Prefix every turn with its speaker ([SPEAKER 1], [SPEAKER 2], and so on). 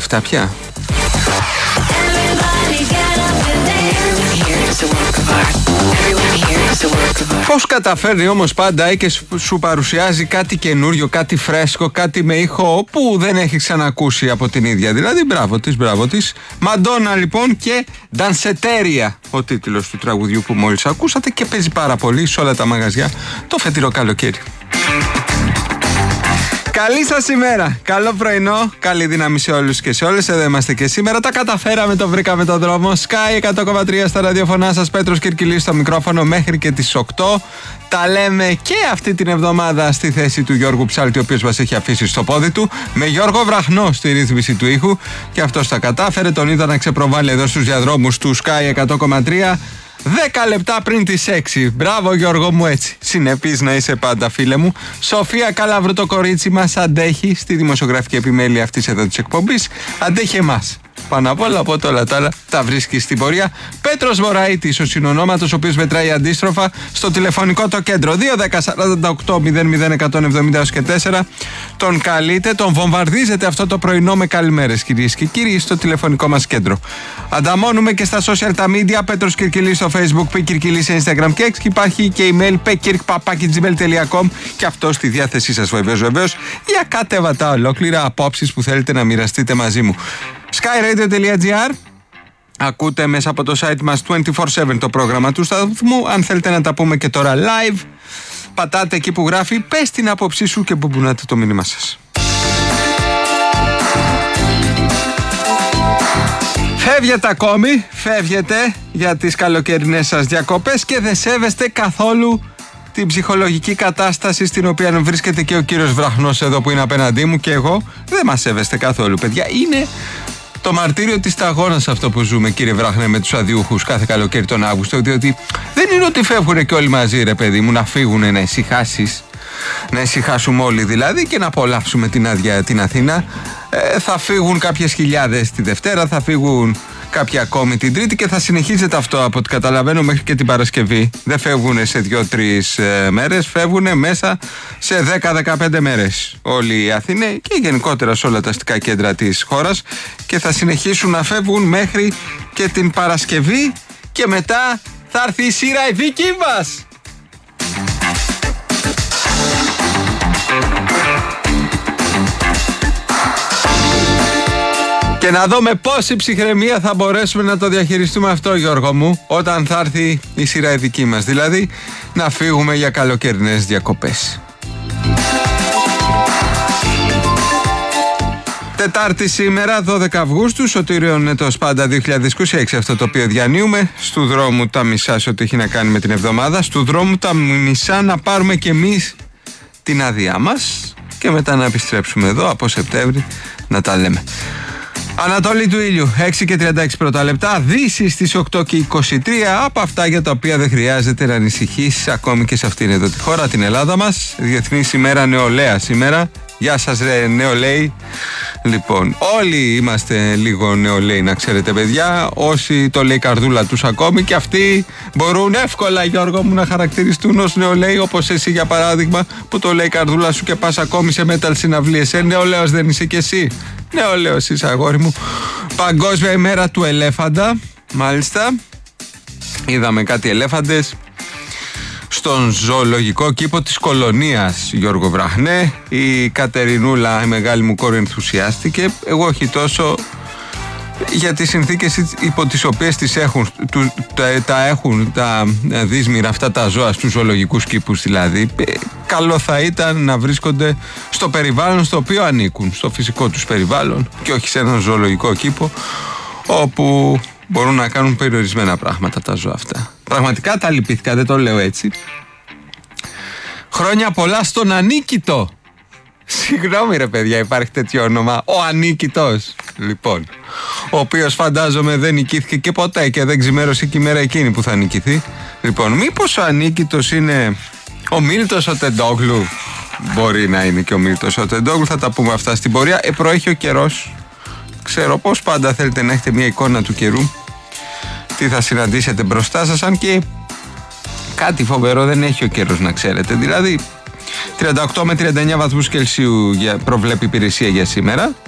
[SPEAKER 1] λεφτά πια. Πώς καταφέρνει όμως πάντα και σου παρουσιάζει κάτι καινούριο, κάτι φρέσκο, κάτι με ήχο που δεν έχει ξανακούσει από την ίδια. Δηλαδή μπράβο της. Μαντόνα λοιπόν και Ντανσετέρια, ο τίτλος του τραγουδιού που μόλις ακούσατε και παίζει πάρα πολύ σε όλα τα μαγαζιά το φετινό καλοκαίρι. Καλή σας ημέρα, καλό πρωινό, καλή δύναμη σε όλους και σε όλες. Εδώ είμαστε και σήμερα, τα καταφέραμε, το βρήκαμε το δρόμο. Sky 100,3 στα ραδιοφωνά σας, Πέτρος Κυρκυλής στο μικρόφωνο μέχρι και τις 8. Τα λέμε και αυτή την εβδομάδα στη θέση του Γιώργου Ψάλτη, ο οποίος μας έχει αφήσει στο πόδι του, με Γιώργο Βραχνό στη ρύθμιση του ήχου. Και αυτός τα κατάφερε, τον είδα να ξεπροβάλλει εδώ στους διαδρόμους του Sky 100,3. 10 λεπτά πριν τις 6. Μπράβο Γιώργο μου, έτσι. Συνεπής να είσαι πάντα, φίλε μου. Σοφία Καλαβρού, το κορίτσι μας, αντέχει στη δημοσιογραφική επιμέλεια αυτής εδώ της εκπομπής. Αντέχει εμάς. Πάνω απ' όλα, από όλα τα άλλα τα βρίσκει στην πορεία. Πέτρος Βορραίτης, ο συνονόματος, ο οποίος μετράει αντίστροφα στο τηλεφωνικό το κέντρο 2-10-48-00-170 και 4. Τον καλείτε, τον βομβαρδίζετε αυτό το πρωινό με καλημέρες, κυρίες και κύριοι, στο τηλεφωνικό μας κέντρο. Ανταμώνουμε και στα social τα media. Πέτρος Κυρκυλής στο Facebook, Π Κυρκυλής σε Instagram και X. Υπάρχει και email pekirk@gmail.com και αυτό στη διάθεσή σας βεβαίως για κατέβατα ολόκληρα απόψεις που θέλετε να μοιραστείτε μαζί μου. skyradio.gr. Ακούτε μέσα από το site μας 24/7 το πρόγραμμα του σταθμού. Αν θέλετε να τα πούμε και τώρα live, πατάτε εκεί που γράφει πες την άποψή σου και μπουμπουνάτε το μήνυμα σας. Φεύγετε ακόμη, φεύγετε για τις καλοκαιρινές σας διακοπές και δεν σέβεστε καθόλου την ψυχολογική κατάσταση στην οποία βρίσκεται και ο κύριος Βραχνός εδώ που είναι απέναντί μου και εγώ. Δεν μας σέβεστε καθόλου, παιδιά. Είναι το μαρτύριο της σταγόνας αυτό που ζούμε, κύριε Βράχνε, με τους αδιούχους κάθε καλοκαίρι τον Αύγουστο. Διότι δεν είναι ότι φεύγουν και όλοι μαζί, ρε παιδί μου, να φύγουν, να ησυχάσεις. Να ησυχάσουμε όλοι δηλαδή και να απολαύσουμε την άδεια την Αθήνα. Θα φύγουν κάποιες χιλιάδες τη Δευτέρα, θα φύγουν κάποια ακόμη την Τρίτη και θα συνεχίζεται αυτό από ό,τι καταλαβαίνω μέχρι και την Παρασκευή. Δεν φεύγουν σε 2-3 μέρες, φεύγουν μέσα σε 10-15 μέρες όλοι οι Αθηναίοι και γενικότερα σε όλα τα αστικά κέντρα της χώρας και θα συνεχίσουν να φεύγουν μέχρι και την Παρασκευή και μετά θα έρθει η σειρά η δική μας. Και να δούμε πόση ψυχραιμία θα μπορέσουμε να το διαχειριστούμε αυτό, Γιώργο μου, όταν θα έρθει η σειρά η δική μας. Δηλαδή, να φύγουμε για καλοκαιρινές διακοπές. Τετάρτη σήμερα, 12 Αυγούστου, Σωτήριον έτος πάντα 2026, αυτό το οποίο διανύουμε. Στου δρόμου τα μισά σε ό,τι έχει να κάνει με την εβδομάδα. Στου δρόμου τα μισά να πάρουμε κι εμείς την άδειά μας και μετά να επιστρέψουμε εδώ από Σεπτέμβρη να τα λέμε. Ανατολή του ήλιου, 6 και 36 πρώτα λεπτά. Δύση στις 8 και 23. Από αυτά για τα οποία δεν χρειάζεται να ανησυχείς ακόμη και σε αυτήν εδώ τη χώρα, την Ελλάδα μας. Διεθνής ημέρα νεολαία σήμερα. Γεια σας ρε νεολαίοι. Λοιπόν, όλοι είμαστε λίγο νεολαίοι, να ξέρετε παιδιά. Όσοι το λέει η καρδούλα τους ακόμη και αυτοί μπορούν εύκολα, Γιώργο μου, να χαρακτηριστούν ως νεολαίοι, όπως εσύ για παράδειγμα που το λέει η καρδούλα σου και πας ακόμη σε metal συναυλίες. Νεολαίος δεν είσαι κι εσύ? Νεολαίος είσαι, αγόρι μου. Παγκόσμια ημέρα του ελέφαντα, μάλιστα. Είδαμε κάτι ελέφαντες στον ζωολογικό κήπο της Κολονίας, Γιώργο Βραχνέ. Η Κατερινούλα, η μεγάλη μου κόρη, ενθουσιάστηκε. Εγώ όχι τόσο, για τις συνθήκες υπό τις οποίες τα έχουν τα δύσμυρα αυτά τα ζώα στους ζωολογικούς κήπους δηλαδή. Καλό θα ήταν να βρίσκονται στο περιβάλλον στο οποίο ανήκουν, στο φυσικό τους περιβάλλον και όχι σε έναν ζωολογικό κήπο όπου μπορούν να κάνουν περιορισμένα πράγματα τα ζώα αυτά. Πραγματικά τα λυπήθηκα, δεν το λέω έτσι. Χρόνια πολλά στον Ανίκητο. Συγγνώμη ρε παιδιά, υπάρχει τέτοιο όνομα, ο Ανίκητος. Λοιπόν, ο οποίος φαντάζομαι δεν νικήθηκε και ποτέ και δεν ξημέρωσε και η μέρα εκείνη που θα νικηθεί. Λοιπόν, μήπως ο Ανίκητος είναι ο Μίλτος ο Τεντόγλου? Μπορεί να είναι και ο Μίλτος ο Τεντόγλου, θα τα πούμε αυτά στην πορεία. Προέχει ο καιρός. Ξέρω πως πάντα θέλετε να έχετε μια εικόνα του καιρού, τι θα συναντήσετε μπροστά σας, αν και κάτι φοβερό δεν έχει ο καιρός, να ξέρετε. Δηλαδή 38 με 39 βαθμούς Κελσίου προβλέπει η υπηρεσία για σήμερα.